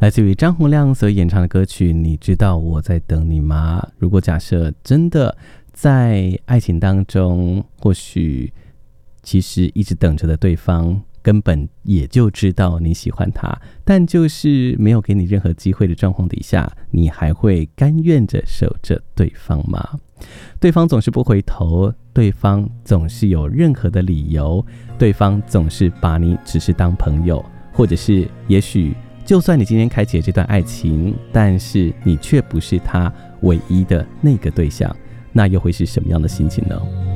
来自于张洪量所演唱的歌曲《你知道我在等你吗》。如果假设真的在爱情当中，或许其实一直等着的对方根本也就知道你喜欢他，但就是没有给你任何机会的状况底下，你还会甘愿着守着对方吗？对方总是不回头，对方总是有任何的理由，对方总是把你只是当朋友，或者是也许就算你今天开启了这段爱情，但是你却不是他唯一的那个对象，那又会是什么样的心情呢？